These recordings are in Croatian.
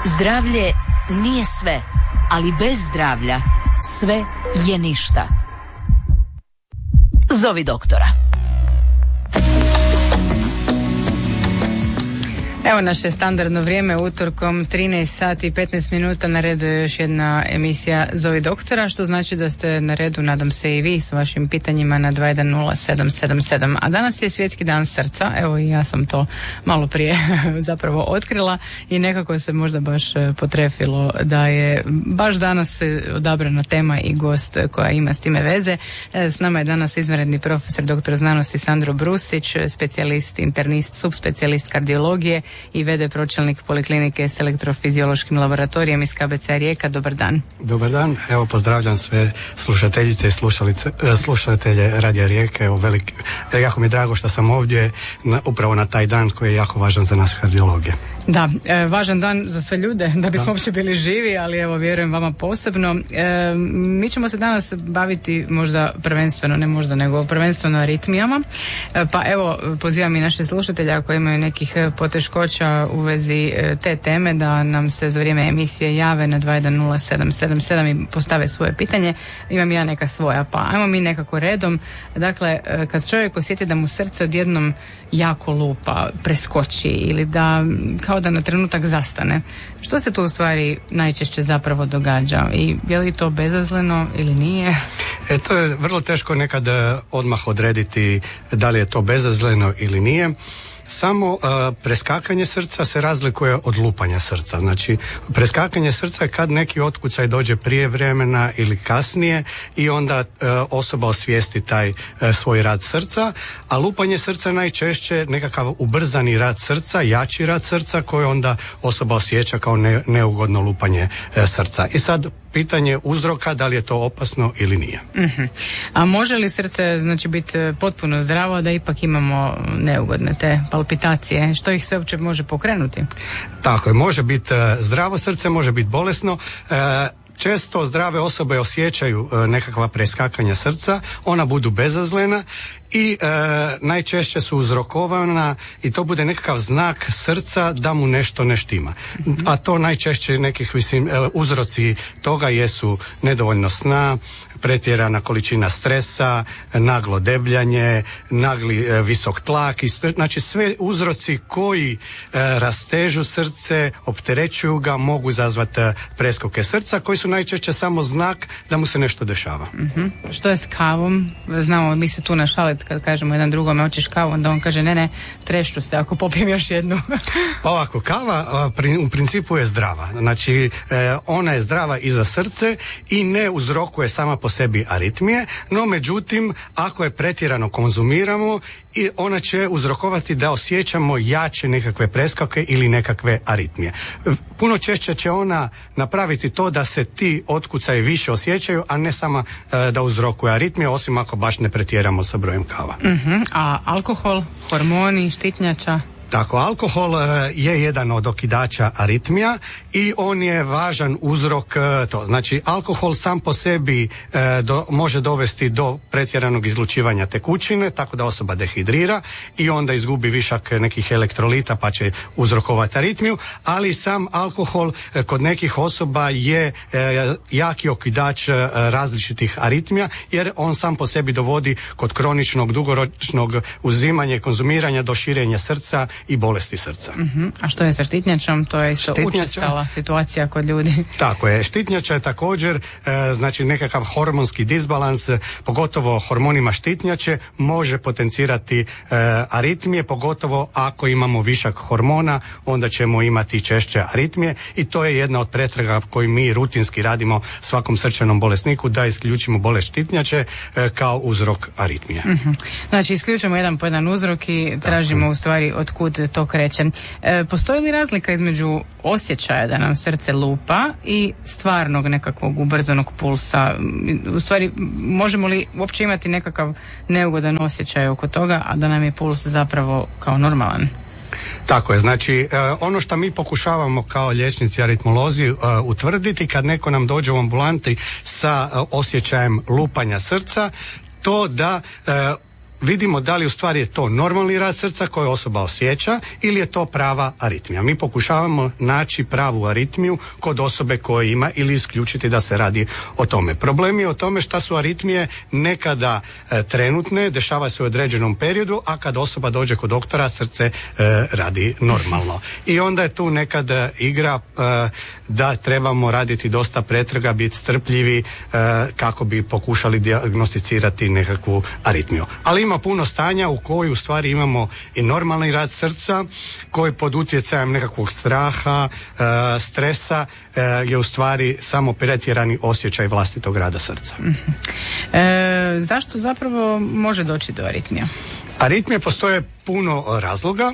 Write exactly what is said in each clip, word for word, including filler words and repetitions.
Zdravlje nije sve, ali bez zdravlja sve je ništa. Zovi doktora. Evo naše standardno vrijeme, utorkom trinaest sati i petnaest minuta, na redu je još jedna emisija Zovi doktora, što znači da ste na redu, nadam se i vi, s vašim pitanjima na dva jedan nula sedam sedam sedam. A danas je Svjetski dan srca, evo i ja sam to malo prije zapravo otkrila i nekako se možda baš potrefilo da je baš danas odabrana tema i gost koja ima s time veze. S nama je danas izvanredni profesor doktor znanosti Sandro Brusić, specijalist, internist, subspecijalist kardiologije i vede pročelnik poliklinike s elektrofiziološkim laboratorijem iz K B C Rijeka. Dobar dan. Dobar dan, evo pozdravljam sve slušateljice i slušatelje Radija Rijeke. Evo veliki, jako mi je drago što sam ovdje na, upravo na taj dan koji je jako važan za nas kardiologije. Da, e, važan dan za sve ljude, da bismo uopće bili živi, ali evo vjerujem vama posebno. E, mi ćemo se danas baviti možda prvenstveno, ne možda, nego prvenstveno aritmijama. E, pa evo, pozivam i naše slušatelje ako imaju nekih poteškoća u vezi te teme da nam se za vrijeme emisije jave na dva jedan nula sedam sedam sedam i postave svoje pitanje. Imam ja neka svoja, pa ajmo mi nekako redom. Dakle, kad čovjek osjeti da mu srce odjednom jako lupa, preskoči ili da kao da na trenutak zastane, što se tu u stvari najčešće zapravo događa i je li to bezazleno ili nije? E, to je vrlo teško nekad odmah odrediti da li je to bezazleno ili nije. Samo uh, preskakanje srca se razlikuje od lupanja srca. Znači, preskakanje srca je kad neki otkucaj dođe prije vremena ili kasnije i onda uh, osoba osvijesti taj uh, svoj rad srca, a lupanje srca najčešće nekakav ubrzani rad srca, jači rad srca koji onda osoba osjeća kao ne, neugodno lupanje uh, srca. I sad pitanje uzroka, da li je to opasno ili nije. Uh-huh. A može li srce znači biti potpuno zdravo da ipak imamo neugodne te palpitacije? Što ih sve uopće može pokrenuti? Tako je, može biti zdravo srce, može biti bolesno. E, Često zdrave osobe osjećaju e, nekakva preskakanja srca, ona budu bezazlena i e, najčešće su uzrokovana i to bude nekakav znak srca da mu nešto ne štima. A to najčešće nekih mislim, e, uzroci toga jesu nedovoljno sna, pretjerana količina stresa, naglo debljanje, nagli e, visok tlak, i sve, znači sve uzroci koji e, rastežu srce, opterećuju ga, mogu izazvati preskoke srca koji su najčešće samo znak da mu se nešto dešava. Uh-huh. Što je s kavom? Znamo, mi se tu našaliti kad kažemo jedan drugome hoćeš kavu, onda on kaže ne, ne, trešću se ako popijem još jednu. Ovako, kava u principu je zdrava. Znači, ona je zdrava i za srce i ne uzrokuje sama po sebi aritmije, no međutim, ako je pretjerano konzumiramo, i ona će uzrokovati da osjećamo jače nekakve preskoke ili nekakve aritmije. Puno češće će ona napraviti to da se ti otkucaji više osjećaju, a ne sama e, da uzrokuje aritmije, osim ako baš ne pretjeramo sa brojem kava. Uh-huh. A alkohol, hormoni, štitnjača? Tako, alkohol je jedan od okidača aritmija i on je važan uzrok to. Znači, alkohol sam po sebi e, do, može dovesti do pretjeranog izlučivanja tekućine, tako da osoba dehidrira i onda izgubi višak nekih elektrolita pa će uzrokovati aritmiju, ali sam alkohol e, kod nekih osoba je e, jaki okidač e, različitih aritmija, jer on sam po sebi dovodi kod kroničnog, dugoročnog uzimanja i konzumiranja do širenja srca i bolesti srca. Uh-huh. A što je sa štitnjačom? To je isto učestala situacija kod ljudi. Tako je. Štitnjača je također e, znači nekakav hormonski disbalans, pogotovo hormonima štitnjače, može potencirati e, aritmije, pogotovo ako imamo višak hormona, onda ćemo imati češće aritmije i to je jedna od pretraga koju mi rutinski radimo svakom srčanom bolesniku, da isključimo bolest štitnjače e, kao uzrok aritmije. Uh-huh. Znači isključimo jedan po jedan uzrok i tako tražimo u stvari otkud to kreće. E, postoji li razlika između osjećaja da nam srce lupa i stvarnog nekakvog ubrzanog pulsa? U stvari, možemo li uopće imati nekakav neugodan osjećaj oko toga, a da nam je puls zapravo kao normalan? Tako je, znači ono što mi pokušavamo kao liječnici aritmolozi utvrditi kad neko nam dođe u ambulanti sa osjećajem lupanja srca, to da vidimo da li u stvari je to normalni rad srca koje osoba osjeća ili je to prava aritmija. Mi pokušavamo naći pravu aritmiju kod osobe koja ima ili isključiti da se radi o tome. Problem je o tome što su aritmije nekada e, trenutne, dešava se u određenom periodu, a kad osoba dođe kod doktora srce e, radi normalno. I onda je tu nekad igra e, da trebamo raditi dosta pretraga, biti strpljivi e, kako bi pokušali dijagnosticirati nekakvu aritmiju. Ali ima puno stanja u kojoj u stvari imamo i normalni rad srca koji pod utjecajem nekakvog straha, e, stresa e, je u stvari samo pretjerani osjećaj vlastitog rada srca. E, zašto zapravo može doći do aritmija? Aritmije postoje puno razloga.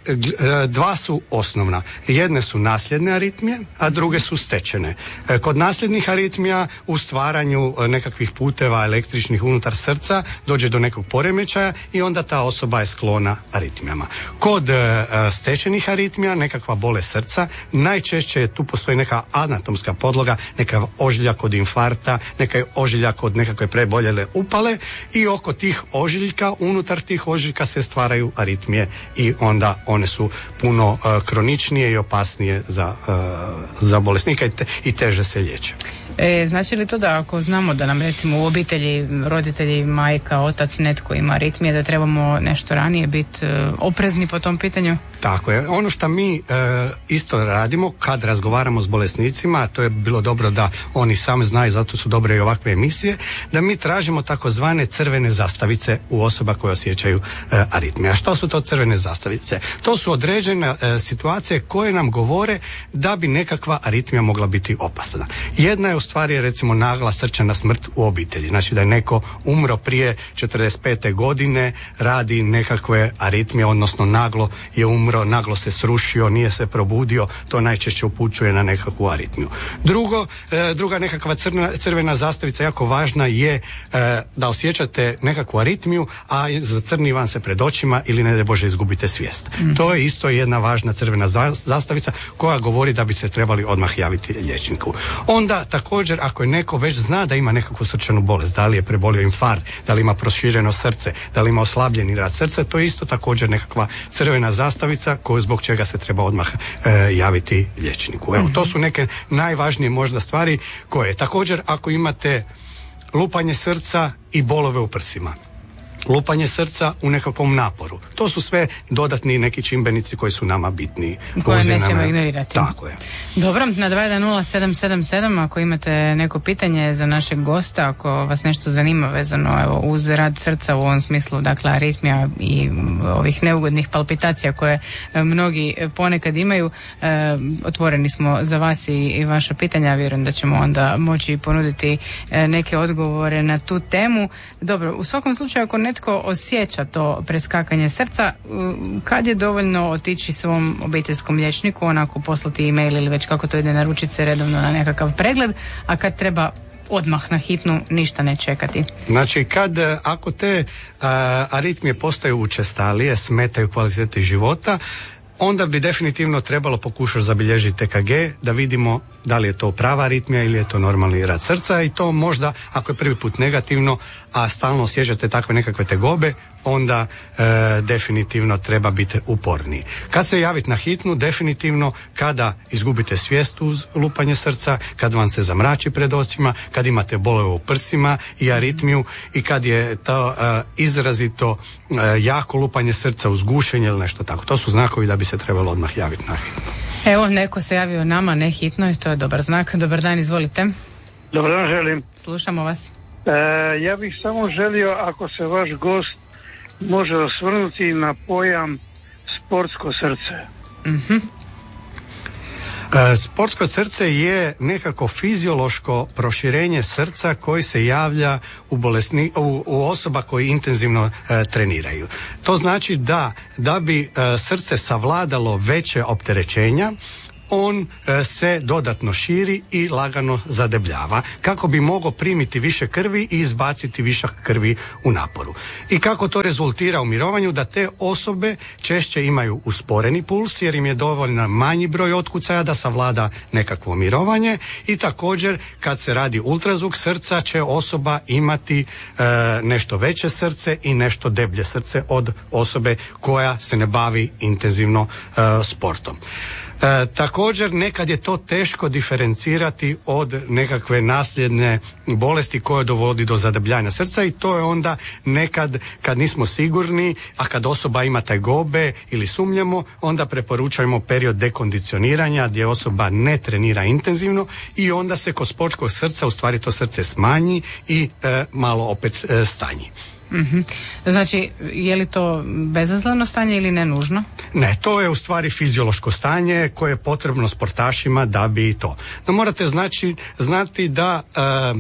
Dva su osnovna. Jedne su nasljedne aritmije, a druge su stečene. Kod nasljednih aritmija u stvaranju nekakvih puteva električnih unutar srca dođe do nekog poremećaja i onda ta osoba je sklona aritmijama. Kod stečenih aritmija, nekakva bolest srca, najčešće tu postoji neka anatomska podloga, neka ožiljak kod infarkta, neka ožiljak kod nekakve preboljele upale i oko tih ožiljka, unutar tih ožiljka se stvaraju aritmije i onda one su puno uh, kroničnije i opasnije za, uh, za bolesnika i, te, i teže se liječe. E, znači li to da ako znamo da nam recimo u obitelji, roditelji, majka, otac, netko ima aritmije, da trebamo nešto ranije biti uh, oprezni po tom pitanju? Tako je. Ono što mi uh, isto radimo kad razgovaramo s bolesnicima, a to je bilo dobro da oni sami znaju, zato su dobre i ovakve emisije, da mi tražimo takozvane crvene zastavice u osoba koje osjećaju uh, aritmije. A što su to crvene zastavice? To su određene uh, situacije koje nam govore da bi nekakva aritmija mogla biti opasna. Jedna je u stvari recimo nagla srčana smrt u obitelji. Znači da je neko umro prije četrdeset pete godine, radi nekakve aritmije, odnosno naglo je umro, naglo se srušio, nije se probudio, to najčešće upućuje na nekakvu aritmiju. Drugo, e, druga nekakva crna, crvena zastavica jako važna je e, da osjećate nekakvu aritmiju, a zacrni vam se pred očima ili ne daj Bože izgubite svijest. Mm. To je isto jedna važna crvena zastavica koja govori da bi se trebali odmah javiti liječniku. Onda također ako je neko već zna da ima nekakvu srčanu bolest, da li je prebolio infarkt, da li ima prošireno srce, da li ima oslabljeni rad srca, to je isto također nekakva crvena zastavica koju zbog čega se treba odmah e, javiti liječniku. Evo, to su neke najvažnije možda stvari koje također ako imate lupanje srca i bolove u prsima, lupanje srca u nekakvom naporu. To su sve dodatni neki čimbenici koji su nama bitni. Koje ne smijemo ignorirati. Tako je. Dobro, na dva jedan nula sedam sedam sedam ako imate neko pitanje za našeg gosta, ako vas nešto zanima vezano evo, uz rad srca u ovom smislu, dakle aritmija i ovih neugodnih palpitacija koje mnogi ponekad imaju, e, otvoreni smo za vas i, i vaša pitanja, vjerujem da ćemo onda moći ponuditi e, neke odgovore na tu temu. Dobro, u svakom slučaju ako ne netko osjeća to preskakanje srca, kad je dovoljno otići svom obiteljskom liječniku, onako poslati e-mail ili već kako to ide, naručiti se redovno na nekakav pregled, a kad treba odmah na hitnu, ništa ne čekati. Znači kad, ako te uh, aritmije postaju učestalije, smetaju kvaliteti života, onda bi definitivno trebalo pokušati zabilježiti T K G da vidimo da li je to prava aritmija ili je to normalni rad srca i to možda ako je prvi put negativno, a stalno osjećate takve nekakve tegobe, onda e, definitivno treba biti uporniji. Kad se javiti na hitnu, definitivno kada izgubite svijest uz lupanje srca, kad vam se zamrači pred očima, kad imate bolove u prsima i aritmiju i kad je to e, izrazito e, jako lupanje srca uz gušenje ili nešto tako. To su znakovi da bi se trebalo odmah javiti na hitnu. Evo, neko se javio nama, ne hitno, i to je dobar znak. Dobar dan, izvolite. Dobar dan, želim. Slušamo vas. E, ja bih samo želio, ako se vaš gost može osvrnuti na pojam sportsko srce. Mhm. Sportsko srce je nekako fiziološko proširenje srca koji se javlja u, bolesni, u, u osoba koji intenzivno e, treniraju. To znači da, da bi e, srce savladalo veće opterećenja, on e, se dodatno širi i lagano zadebljava kako bi mogao primiti više krvi i izbaciti višak krvi u naporu. I kako to rezultira u mirovanju? Da te osobe češće imaju usporeni puls jer im je dovoljno manji broj otkucaja da savlada nekakvo mirovanje i također kad se radi ultrazvuk srca će osoba imati e, nešto veće srce i nešto deblje srce od osobe koja se ne bavi intenzivno e, sportom. E, također nekad je to teško diferencirati od nekakve nasljedne bolesti koje dovodi do zadebljanja srca i to je onda nekad kad nismo sigurni, a kad osoba ima tegobe ili sumnjamo, onda preporučujemo period dekondicioniranja gdje osoba ne trenira intenzivno i onda se kod sportskog srca u stvari to srce smanji i e, malo opet e, stanji. Mm-hmm. Znači, je li to bezazleno stanje ili ne nužno? Ne, to je u stvari fiziološko stanje koje je potrebno sportašima da bi to. No morate znači, znati da uh,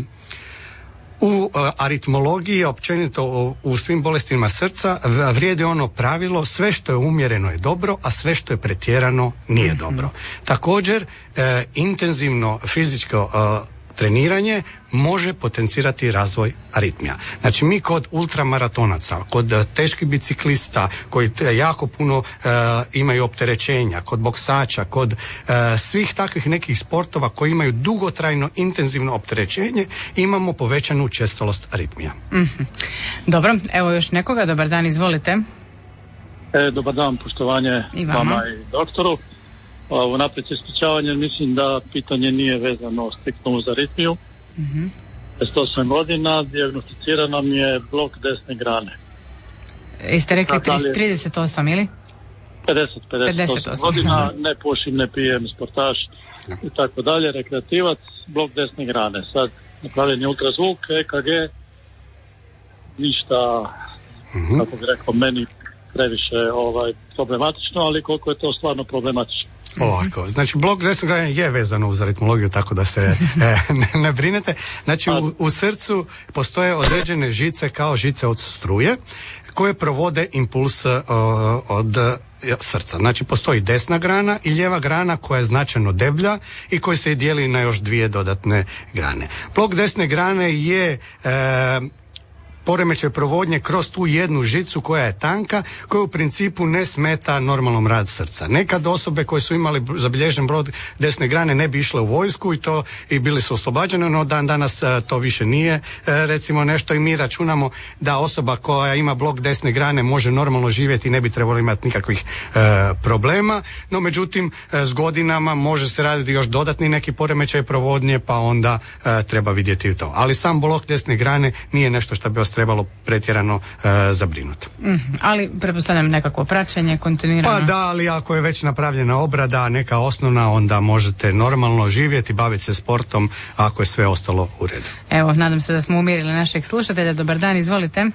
u uh, aritmologiji, općenito u, u svim bolestima srca vrijedi ono pravilo sve što je umjereno je dobro, a sve što je pretjerano nije mm-hmm. dobro. Također, uh, intenzivno fizičko uh, treniranje može potencirati razvoj aritmija. Znači mi kod ultramaratonaca, kod teških biciklista koji jako puno uh, imaju opterećenja, kod boksača, kod uh, svih takvih nekih sportova koji imaju dugotrajno intenzivno opterećenje, imamo povećanu učestalost aritmija. Mm-hmm. Dobro, evo još nekoga, dobar dan, izvolite. E, dobar dan, poštovanje I vama. vama i doktoru. U naprijed ispričavanje, mislim da pitanje nije vezano striktno uz aritmiju. Mm-hmm. šezdeset osam godina, dijagnosticirana mi je blok desne grane. Jeste rekli trideset osam ili? pedeset, pedeset osam godina, ne pušim, ne pijem, sportaš i tako dalje, rekreativac, blok desne grane. Sad napravljen je ultrazvuk, E K G, ništa, mm-hmm. kako bi rekao, meni previše ovaj, problematično, ali koliko je to stvarno problematično. Ovako, znači blok desne grane je vezano uz aritmologiju, tako da se e, ne, ne brinete. Znači u, u srcu postoje određene žice kao žice od struje koje provode impuls o, od srca. Znači postoji desna grana i lijeva grana koja je značajno deblja i koja se dijeli na još dvije dodatne grane. Blok desne grane je e, poremećaj provodnje kroz tu jednu žicu koja je tanka, koja u principu ne smeta normalnom radu srca. Nekad osobe koje su imali zabilježen brod desne grane ne bi išle u vojsku i to i bili su oslobađene, no dan danas to više nije recimo nešto i mi računamo da osoba koja ima blok desne grane može normalno živjeti i ne bi trebalo imati nikakvih e, problema, no međutim s godinama može se raditi još dodatni neki poremećaj provodnje pa onda e, treba vidjeti i to. Ali sam blok desne grane nije nešto što bi vas trebalo pretjerano e, zabrinuti. Mm, ali pretpostavljam nekako praćenje, kontinuirano. Pa da, ali ako je već napravljena obrada, neka osnovna, onda možete normalno živjeti, baviti se sportom, ako je sve ostalo u redu. Evo, nadam se da smo umirili našeg slušatelja. Dobar dan, izvolite.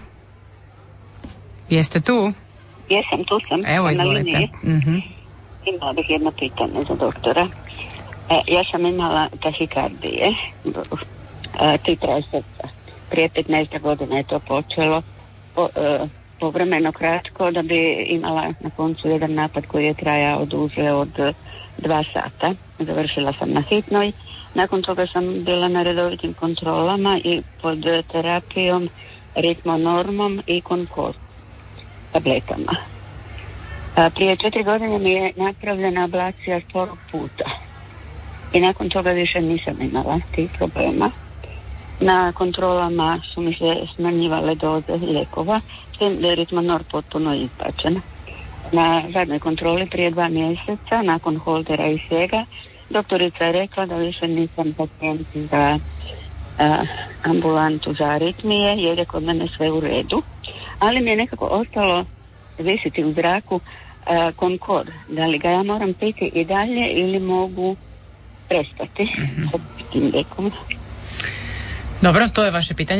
Jeste tu? Jesam, tu sam. Evo, izvolite. Mm-hmm. Imala bih jedno pitanje za doktora. E, ja sam imala tahikardije, e, titraj srca. Prije petnaest godina je to počelo, po, e, povremeno kratko, da bi imala na koncu jedan napad koji je trajao duže od dva sata. Završila sam na hitnoj. Nakon toga sam bila na redovitim kontrolama i pod terapijom, ritmonormom i Concord tabletama. A prije četiri godine mi je napravljena ablacija sporog puta i nakon toga više nisam imala tih problema. Na kontrolama su mi se smanjivale doze lijekova, s tim da je ritmonor potpuno izbačen. Na zadnjoj kontroli prije dva mjeseca, nakon holdera i svega, doktorica je rekla da više nisam pacijent za a, ambulantu za aritmije, jer je kod mene sve u redu. Ali mi je nekako ostalo visiti u zraku a, Concord. Da li ga ja moram piti i dalje ili mogu prestati mm-hmm. sa tim lijekom? Dobro, to je vaše pitanje.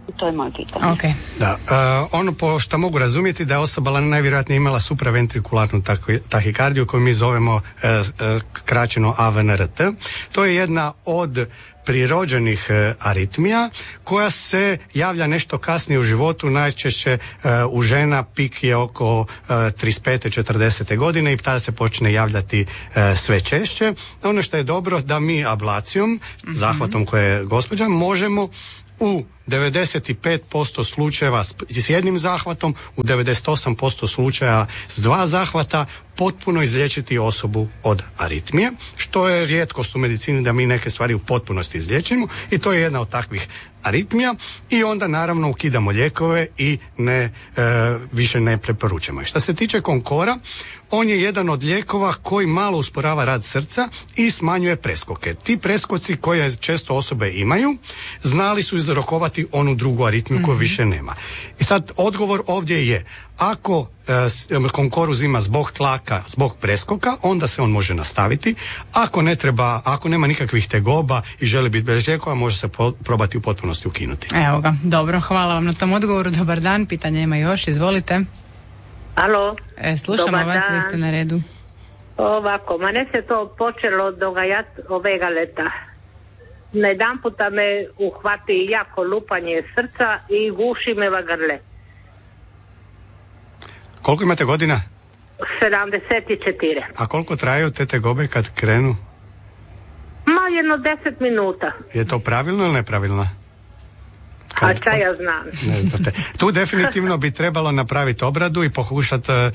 To je moj pitanje. Okay. Da, uh, ono po što mogu razumjeti da je osoba najvjerojatnije imala supraventrikularnu tahikardiju koju mi zovemo uh, uh, kraćeno A V N R T. To je jedna od prirođenih uh, aritmija koja se javlja nešto kasnije u životu, najčešće uh, u žena pik je oko uh, trideset pete četrdesete godine i tada se počne javljati uh, sve češće. Ono što je dobro da mi ablacijom, mm-hmm. zahvatom koje je gospođa, možemo u devedeset pet posto slučajeva s jednim zahvatom, u devedeset osam posto slučaja s dva zahvata potpuno izliječiti osobu od aritmije, što je rijetkost u medicini da mi neke stvari u potpunosti izliječimo i to je jedna od takvih aritmija i onda naravno ukidamo lijekove i ne, e, više ne preporučujemo. Što se tiče Concora, on je jedan od lijekova koji malo usporava rad srca i smanjuje preskoke. Ti preskoci koje često osobe imaju znali su izrokovati onu drugu aritmiju koju mm-hmm. više nema. I sad odgovor ovdje je, ako e, Concor uzima zbog tlaka, zbog preskoka, onda se on može nastaviti. Ako ne treba, ako nema nikakvih tegoba i želi biti bez lijekova, može se po, probati u potpunosti ukinuti. Evo ga, dobro, hvala vam na tom odgovoru. Dobar dan, pitanje ima još, izvolite. Alo. E, slušamo Dobar vas, dan. vi ste na redu. Ovako, mene se to počelo dogajati ovega leta. Na jedan puta me uhvati jako lupanje srca i guši me va grle. Koliko imate godina? sedamdeset četiri. A koliko traju te tegobe kad krenu? Ma jedno deset minuta. Je to pravilno ili nepravilno? Kad... A ča ja znam. Ne znate. Tu definitivno bi trebalo napraviti obradu i pokušati uh,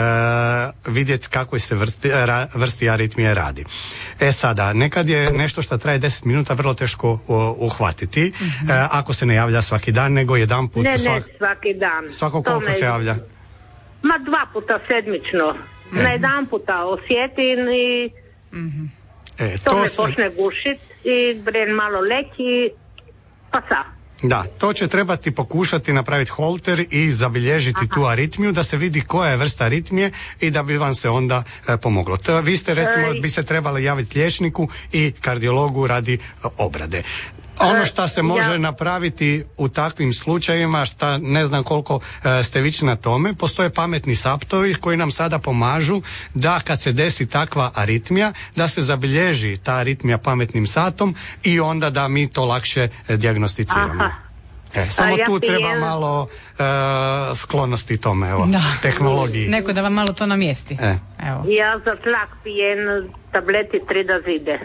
vidjeti kako se vrsti, ra, vrsti aritmije radi. E sada, nekad je nešto što traje deset minuta vrlo teško uh, uhvatiti, mm-hmm. uh, ako se ne javlja svaki dan, nego jedan put. Ne, svak... ne svaki dan. Svako koliko me... se javlja? Ma dva puta sedmično. E. Na jedan puta osjetim i mm-hmm. e, to, to me se... počne gušit i bren malo leki, pa sa. Da, to će trebati pokušati napraviti holter i zabilježiti Aha. tu aritmiju da se vidi koja je vrsta aritmije i da bi vam se onda e, pomoglo. To, vi ste recimo e... bi se trebali javiti liječniku i kardiologu radi e, obrade. Ono što se može ja. napraviti u takvim slučajevima, šta ne znam koliko e, ste vični na tome, postoje pametni saptovi koji nam sada pomažu da kad se desi takva aritmija, da se zabilježi ta aritmija pametnim satom i onda da mi to lakše e, dijagnosticiramo. E, samo ja tu pijem... treba malo e, sklonosti tome, evo, da. tehnologiji. Neko da vam malo to namjesti. E. Evo. Ja za tlak pijem tableti tridazide.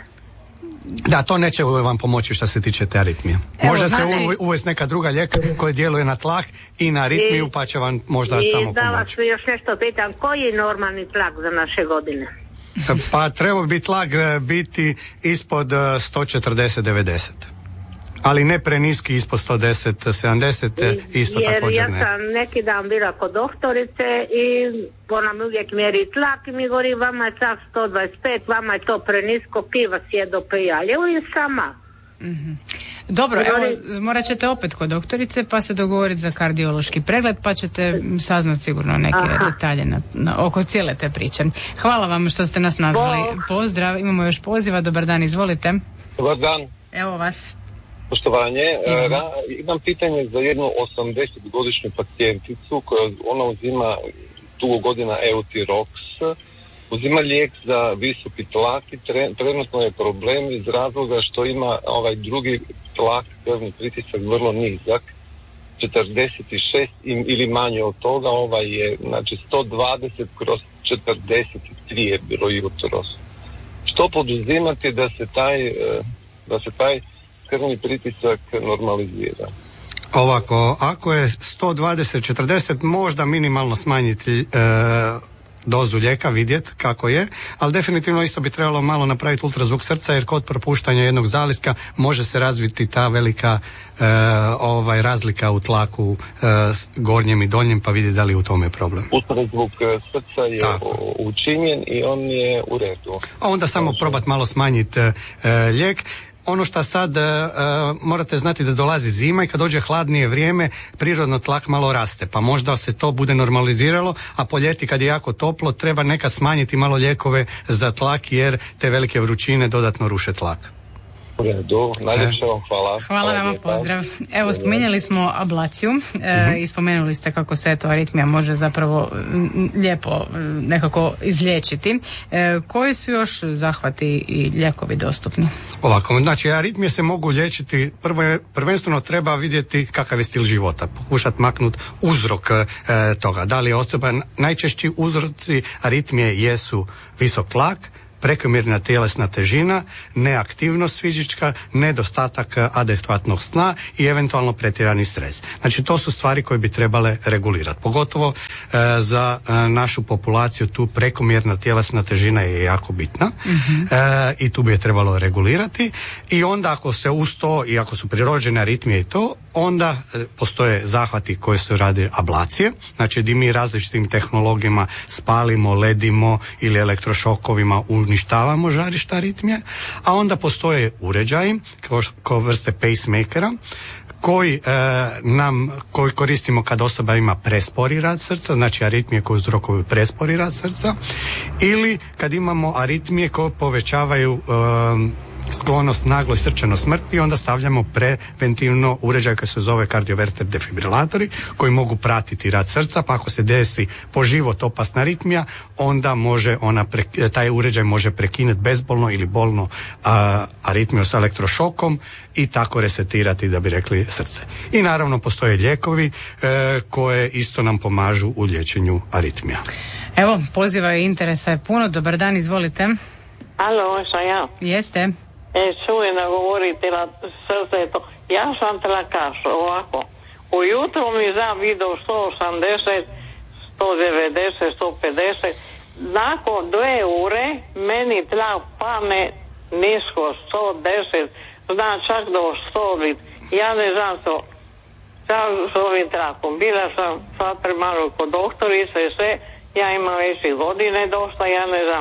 Da, to neće vam pomoći što se tiče te aritmije. Evo, može znači... se uvesti neka druga lijek koja djeluje na tlak i na aritmiju, I, pa će vam možda i samo da pomoći. Vas još nešto pitam, koji je normalni tlak za naše godine? Pa treba bi tlak biti ispod sto četrdeset devedeset. Ali ne preniski ispod sto deset sedamdeset, isto jer također ne. Ja sam neki dan bila kod doktorice i ona mi uvijek mjeri tlak i mi govori vama je tlak sto dvadeset pet, vama je to prenisko, kiva sjedo pejalje, i sama. Mm-hmm. Dobro, evo, morat ćete opet kod doktorice pa se dogovoriti za kardiološki pregled pa ćete saznati sigurno neke Aha. detalje na, na, oko cijele te priče. Hvala vam što ste nas nazvali. Bo. Pozdrav, imamo još poziva, dobar dan, izvolite. Dobar dan. Evo vas. Poštovanje, Imam. Ra, imam pitanje za jednu osamdesetgodišnju pacijenticu koja ona uzima dugo godina Eutirox, uzima lijek za visoki tlak i tre, trenutno je problem iz razloga što ima ovaj drugi tlak, krvni pritisak vrlo nizak, četrdeset šest ili manje od toga, ovaj je znači sto dvadeset kroz četrdeset tri je bilo jutros. Što poduzimati da se taj, da se taj krvni pritisak normalizira? Ovako, ako je sto dvadeset četrdeset, možda minimalno smanjiti e, dozu lijeka, vidjeti kako je, ali definitivno isto bi trebalo malo napraviti ultrazvuk srca, jer kod propuštanja jednog zaliska može se razviti ta velika e, ovaj razlika u tlaku e, gornjem i donjem, pa vidi da li je u tome problem. Ultrazvuk srca je Tako. učinjen i on je u redu. A onda samo probati malo smanjiti e, lijek. Ono što sad uh, morate znati da dolazi zima i kad dođe hladnije vrijeme prirodno tlak malo raste, pa možda se to bude normaliziralo, a po ljeti kad je jako toplo treba nekad smanjiti malo lijekove za tlak jer te velike vrućine dodatno ruše tlak. U redu, najljepše vam hvala. Hvala vam, pozdrav. Evo, spomenuli smo ablaciju e, i spomenuli ste kako se to aritmija može zapravo lijepo nekako izliječiti. E, koji su još zahvati i lijekovi dostupni? Ovako, znači aritmije se mogu liječiti, prvo je, prvenstveno treba vidjeti kakav je stil života, pokušati maknuti uzrok e, toga. Da li je osoba, najčešći uzroci aritmije jesu visok tlak, prekomjerna tjelesna težina, neaktivnost fizička, nedostatak adekvatnog sna i eventualno pretjerani stres. Znači to su stvari koje bi trebale regulirati. Pogotovo e, za e, našu populaciju tu prekomjerna tjelesna težina je jako bitna mm-hmm. e, i tu bi je trebalo regulirati. I onda ako se uz to i ako su prirođene aritmije i to, onda e, postoje zahvati koji se radi ablacije, znači gdje mi različitim tehnologijama spalimo, ledimo ili elektrošokovima uništavamo žarišta aritmije, a onda postoje uređaji kao, kao vrste pacemakera koji e, nam koji koristimo kad osoba ima prespori rad srca, znači aritmije koje uzrokuju prespori rad srca, ili kad imamo aritmije koje povećavaju e, sklonost nagloj srčanoj smrti, onda stavljamo preventivno uređaj koji se zove kardioverter defibrilatori koji mogu pratiti rad srca, pa ako se desi po život opasna aritmija, onda može ona pre, taj uređaj može prekinuti bezbolno ili bolno a, aritmiju s elektrošokom i tako resetirati, da bi rekli, srce. I naravno postoje lijekovi e, koje isto nam pomažu u liječenju aritmija. Evo, poziva i interesa je puno. Dobar dan, izvolite. Alo, sam ja. Jeste. E, čujem da govorite na srce to. Ja sam trakaš, ovako. Ujutro mi za video sto osamdeset, sto devedeset, sto pedeset. Nakon dve ure meni tlak pane nisko, sto deset, zna čak do sto bit. Ja ne znam to. Šta s ovim trakom? Bila sam sad premalo kod doktorice i sve. Ja imam već i godine dosta, ja ne znam.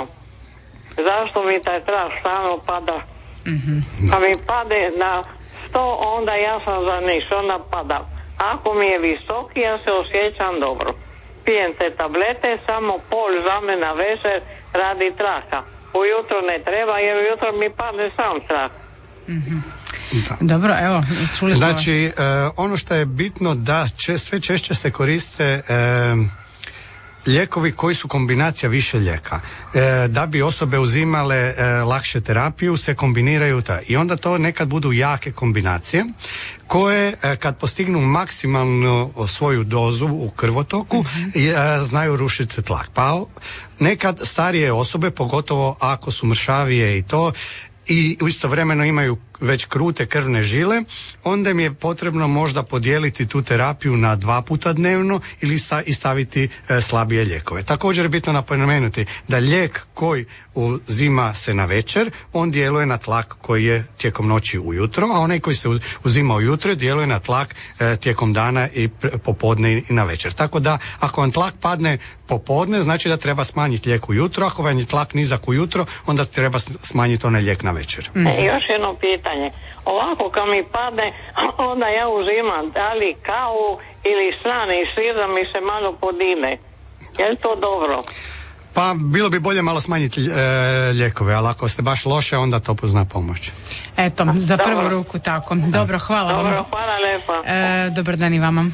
Zašto mi taj trak stalno pada? Mm-hmm. Kad mi pade na sto, onda ja sam za niš, onda pada. Ako mi je visoki, ja se osjećam dobro. Pijem te tablete, samo pol za me na večer radi traka. Ujutro ne treba, jer ujutro mi padne sam trak. Mm-hmm. Dobro, evo, čuli smo Znači, e, ono što je bitno da će, sve češće se koriste e, lijekovi koji su kombinacija više lijeka. E, da bi osobe uzimale e, lakše terapiju, se kombiniraju ta. I onda to nekad budu jake kombinacije koje e, kad postignu maksimalno svoju dozu u krvotoku mm-hmm. e, znaju rušiti tlak. Pa nekad starije osobe, pogotovo ako su mršavije i to, i istovremeno imaju već krute krvne žile, onda im je potrebno možda podijeliti tu terapiju na dva puta dnevno ili sta, i staviti e, slabije lijekove. Također je bitno napomenuti da lijek koji uzima se na večer, on djeluje na tlak koji je tijekom noći ujutro, a onaj koji se uzima ujutro djeluje na tlak e, tijekom dana i popodne i na večer. Tako da ako vam tlak padne popodne, znači da treba smanjiti lijek ujutro, ako vam je tlak nizak ujutro, onda treba smanjiti onaj lijek na večer. Mm. E, još jedno pitanje. Ovako kad mi padne, onda ja uzimam da li kavu ili slane i sir da mi se malo podine. Je li to dobro? Pa bilo bi bolje malo smanjiti e, lijekove, ali ako ste baš loše, onda to pozna pomoć. Eto, za prvu dobro. ruku tako. Dobro, hvala dobro, vam. Hvala lijepa. E, dobar dan i vama.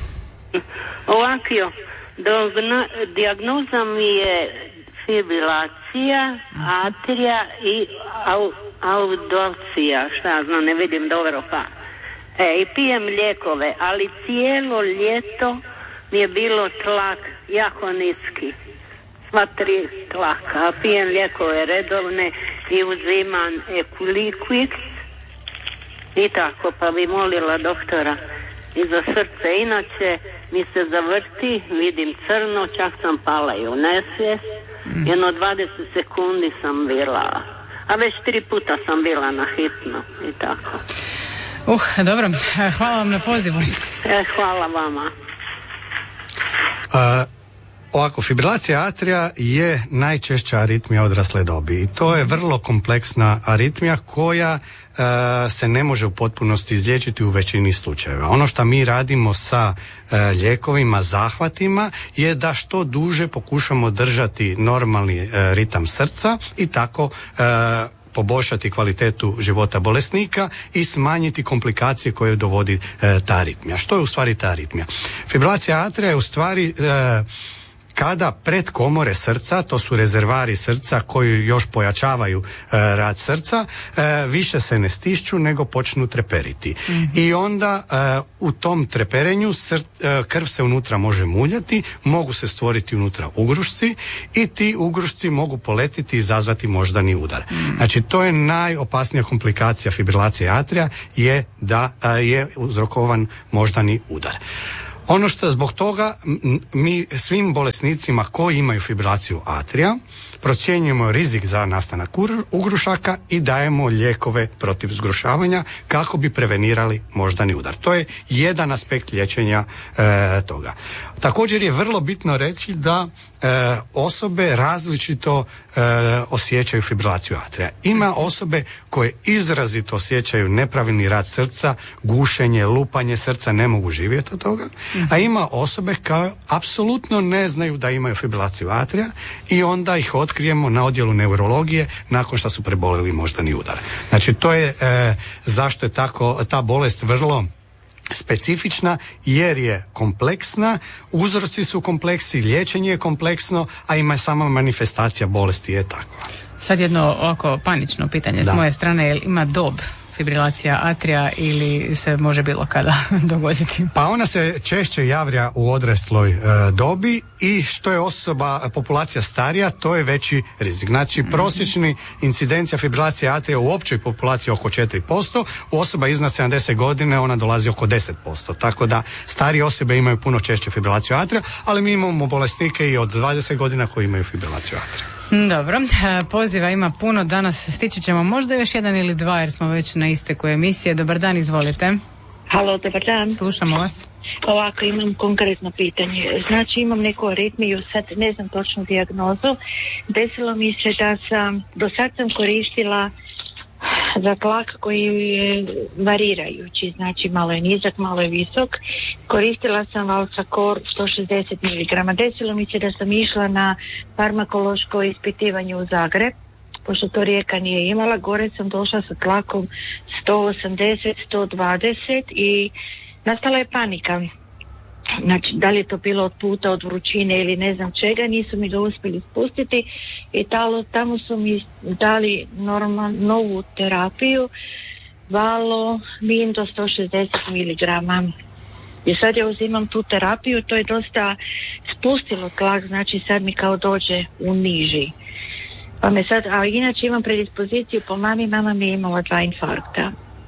Ovakio, dogna, dijagnoza mi je fibrilacija, atrija i au, audocija, šta znam, ne vidim dobro pa. E, i pijem lijekove, ali cijelo ljeto mi je bilo tlak jako niski. Sva tri tlaka, a pijem lijekove redovne i uzimam Equiliquid i tako, pa bi molila doktora i za srce. Inače mi se zavrti, vidim crno, čak sam pala i u nesvijest. Mm. Jedno dvadeset sekundi sam bila, a već tri puta sam bila na hitno i tako. Uh, dobro, hvala vam na pozivu. E, hvala vama. Uh, Ovako, fibrilacija atrija je najčešća aritmija odrasle dobi i to je vrlo kompleksna aritmija koja e, se ne može u potpunosti izliječiti u većini slučajeva. Ono što mi radimo sa e, lijekovima, zahvatima je da što duže pokušamo držati normalni e, ritam srca i tako e, poboljšati kvalitetu života bolesnika i smanjiti komplikacije koje dovodi e, ta aritmija. Što je u stvari ta aritmija? Fibrilacija atrija je u stvari e, kada pred komore srca, to su rezervari srca koji još pojačavaju e, rad srca, e, više se ne stišću nego počnu treperiti. Mm-hmm. I onda e, u tom treperenju sr, e, krv se unutra može muljati, mogu se stvoriti unutra ugrušci i ti ugrušci mogu poletiti i izazvati moždani udar. Mm-hmm. Znači to je najopasnija komplikacija fibrilacije atrija, je da e, je uzrokovan moždani udar. Ono što zbog toga mi svim bolesnicima koji imaju fibrilaciju atrija procjenjujemo rizik za nastanak ugrušaka i dajemo lijekove protiv zgrušavanja kako bi prevenirali moždani udar. To je jedan aspekt liječenja e, toga. Također je vrlo bitno reći da e, osobe različito e, osjećaju fibrilaciju atrija. Ima osobe koje izrazito osjećaju nepravilni rad srca, gušenje, lupanje srca, ne mogu živjeti od toga, a ima osobe koje apsolutno ne znaju da imaju fibrilaciju atrija i onda ih otkrijemo na odjelu neurologije nakon što su prebolili moždani udar. Znači to je e, zašto je tako ta bolest vrlo specifična, jer je kompleksna, uzroci su kompleksi, liječenje je kompleksno, a ima sama manifestacija bolesti je takva. Sad jedno ovako panično pitanje da. S moje strane, jel ima dob fibrilacija atrija ili se može bilo kada dogoditi? Pa ona se češće javlja u odrasloj e, dobi i što je osoba, populacija starija, to je veći rizik. Znači mm-hmm. prosječni incidencija fibrilacije atrija u općoj populaciji oko četiri posto, u osoba iznad sedamdeset godine ona dolazi oko deset posto. Tako da starije osobe imaju puno češće fibrilaciju atrija, ali mi imamo bolesnike i od dvadeset godina koji imaju fibrilaciju atrija. Dobro, poziva ima puno, danas stići ćemo možda još jedan ili dva jer smo već na isteku emisije. Dobar dan, izvolite. Halo, dobar dan. Slušamo vas. Ovako, imam konkretno pitanje. Znači imam neku aritmiju, sad ne znam točnu dijagnozu. Desilo mi se da sam, do sad sam koristila za tlak koji je varirajući, znači malo je nizak, malo je visok. Koristila sam Valsacor sto šezdeset miligrama. Desilo mi se da sam išla na farmakološko ispitivanje u Zagreb, pošto to Rijeka nije imala. Gore sam došla sa tlakom sto osamdeset, sto dvadeset i nastala je panika. Znači, da li je to bilo od puta, od vrućine ili ne znam čega, nisu mi ga uspjeli spustiti i talo, tamo su mi dali normal, novu terapiju, valo, min do sto šezdeset miligrama. I sad ja uzimam tu terapiju, to je dosta spustilo tlak, znači sad mi kao dođe u niži. Pa me sad, a inače imam predispoziciju po mami, mama mi je imala dva infarkta.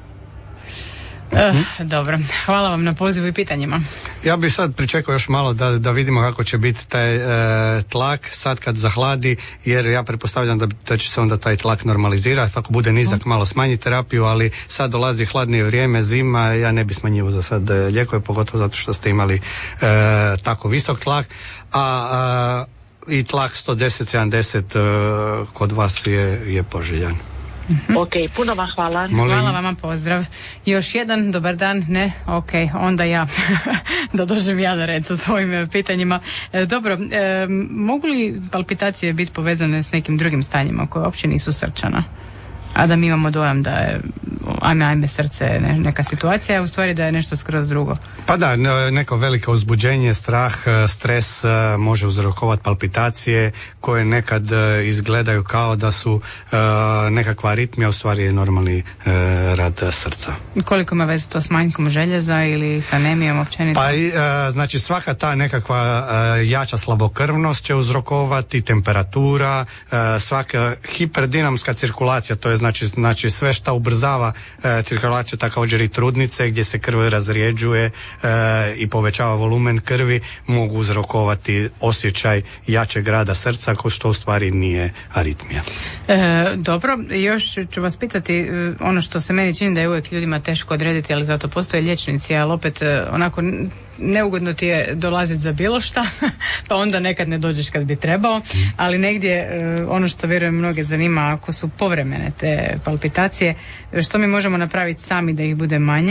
Uh, dobro, hvala vam na pozivu i pitanjima. Ja bih sad pričekao još malo da, da vidimo kako će biti taj e, tlak sad kad zahladi, jer ja pretpostavljam da, da će se onda taj tlak normalizirati, ako bude nizak malo smanji terapiju, ali sad dolazi hladnije vrijeme, zima, ja ne bi smanjivo za sad lijekove, pogotovo zato što ste imali e, tako visok tlak, a, a i tlak sto deset sedamdeset e, kod vas je, je poželjan. Mm-hmm. Ok, puno vam hvala. Molim. Hvala vama, pozdrav. Još jedan, dobar dan, ne? Ok, onda ja da dođem ja na red sa svojim pitanjima. E, dobro, e, mogu li palpitacije biti povezane s nekim drugim stanjima koje uopće nisu srčana? A da mi imamo dojam da je ajme, ajme srce ne, neka situacija, a u stvari da je nešto skroz drugo. Pa da, neko veliko uzbuđenje, strah, stres može uzrokovati palpitacije koje nekad izgledaju kao da su uh, nekakva aritmija, u stvari je normalni uh, rad srca. Koliko ima veze to s manjkom željeza ili sa anemijom općenito? Pa uh, znači svaka ta nekakva uh, jača slabokrvnost će uzrokovati, temperatura, uh, svaka hiperdinamska cirkulacija, to je znači, znači sve što ubrzava e, cirkulaciju, također i trudnice gdje se krv razrijeđuje e, i povećava volumen krvi, mogu uzrokovati osjećaj jačeg rada srca, ko što u stvari nije aritmija. E, dobro, još ću vas pitati ono što se meni čini da je uvijek ljudima teško odrediti, ali zato postoje liječnici, ali opet onako neugodno ti je dolaziti za bilo šta, pa onda nekad ne dođeš kad bi trebao, ali negdje ono što vjerujem mnoge zanima, ako su povremene te palpitacije, što mi možemo napraviti sami da ih bude manje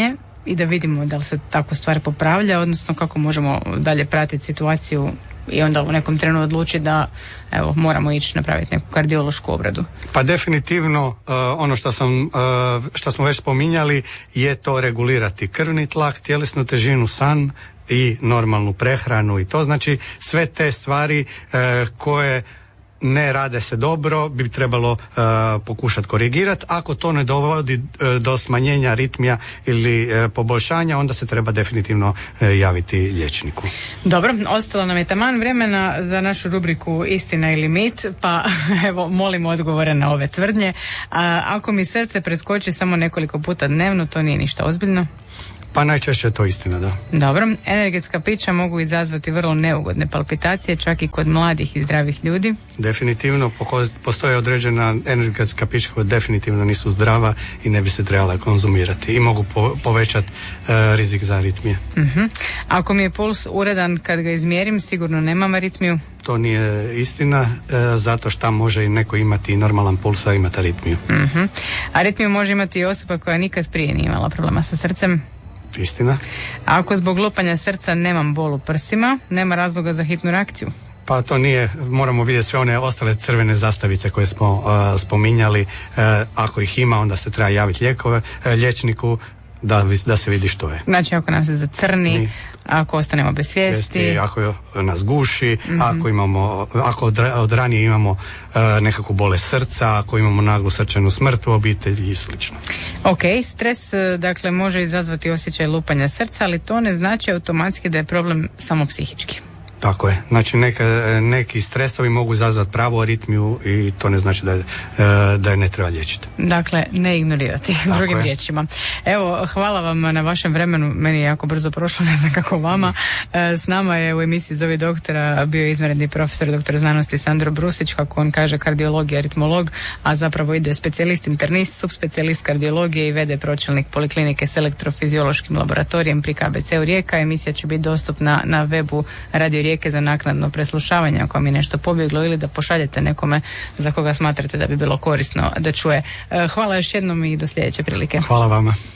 i da vidimo da li se tako stvar popravlja, odnosno kako možemo dalje pratiti situaciju i onda u nekom trenu odlučiti da evo, moramo ići napraviti neku kardiološku obradu. Pa definitivno uh, ono što sam uh, što smo već spominjali je to regulirati krvni tlak, tjelesnu težinu, san i normalnu prehranu i to znači sve te stvari uh, koje ne rade se dobro bi trebalo uh, pokušati korigirati. Ako to ne dovodi uh, do smanjenja aritmija ili uh, poboljšanja, onda se treba definitivno uh, javiti liječniku. Dobro, ostalo nam je taman vremena za našu rubriku Istina ili mit, pa evo molim odgovore na ove tvrdnje. A, ako mi srce preskoči samo nekoliko puta dnevno, to nije ništa ozbiljno? Pa najčešće je to istina, da. Dobro, energetska pića mogu izazvati vrlo neugodne palpitacije, čak i kod mladih i zdravih ljudi. Definitivno, postoje određena energetska pića koja definitivno nisu zdrava i ne bi se trebala konzumirati i mogu po, povećati uh, rizik za aritmije. Uh-huh. Ako mi je puls uredan kad ga izmjerim, sigurno nemam aritmiju? To nije istina, uh, zato što može i neko imati i normalan puls, a imati aritmiju. Uh-huh. Aritmiju može imati i osoba koja nikad prije nije imala problema sa srcem? Istina. Ako zbog lupanja srca nemam bol u prsima, nema razloga za hitnu reakciju? Pa to nije, moramo vidjeti sve one ostale crvene zastavice koje smo uh, spominjali. Uh, ako ih ima, onda se treba javiti lijekove, uh, liječniku da, da se vidi što je. Znači ako nam se zacrni, Ni. ako ostanemo bez svijesti, svijesti ako nas guši, mm-hmm. ako imamo, ako od, od ranije imamo uh, nekakvu bolest srca, ako imamo naglu srčanu smrt u obitelji i slično. Ok, stres dakle može izazvati osjećaj lupanja srca, ali to ne znači automatski da je problem samo psihički. Tako je, znači neka, neki stresovi mogu izazvati pravu aritmiju i to ne znači da je, da je ne treba liječiti. Dakle, ne ignorirati, Tako drugim je. riječima. Evo, hvala vam na vašem vremenu, meni je jako brzo prošlo, ne znam kako vama. S nama je u emisiji Zovi doktora bio izvanredni profesor doktor znanosti Sandro Brusić, kako on kaže kardiolog i aritmolog, a zapravo ide specijalist internist, subspecijalist kardiologije i vede pročelnik poliklinike s elektrofiziološkim laboratorijem pri K B C-u Rijeka. Emisija će biti dostupna na webu Radio Rijeke za naknadno preslušavanje ako vam je nešto pobjeglo ili da pošaljete nekome za koga smatrate da bi bilo korisno da čuje. Hvala još jednom i do sljedeće prilike. Hvala vama.